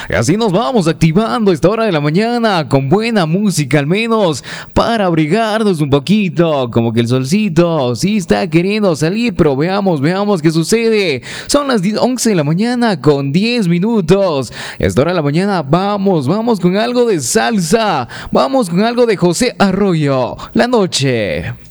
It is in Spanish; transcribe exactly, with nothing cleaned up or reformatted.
Y así nos vamos activando a esta hora de la mañana con buena música, al menos para abrigarnos un poquito. Como que el solcito sí está queriendo salir, pero veamos, veamos qué sucede. Son las once de la mañana con diez minutos. A esta hora de la mañana vamos, vamos con algo de salsa. Vamos con algo de José Arroyo. La noche.